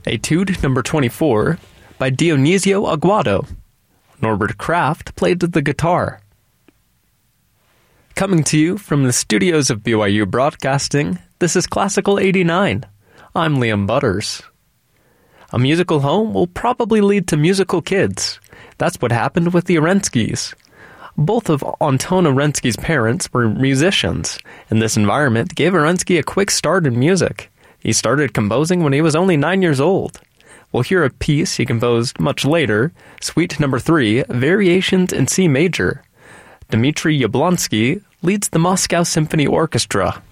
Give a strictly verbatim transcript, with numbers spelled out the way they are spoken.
Etude number twenty-four by Dionisio Aguado. Norbert Kraft played the guitar. Coming to you from the studios of B Y U Broadcasting, this is Classical eighty-nine. I'm Liam Butters. A musical home will probably lead to musical kids. That's what happened with the Arenskys. Both of Anton Arensky's parents were musicians, and this environment gave Arensky a quick start in music. He started composing when he was only nine years old. We'll hear a piece he composed much later, Suite Number three, Variations in C Major. Dmitry Yablonsky leads the Moscow Symphony Orchestra.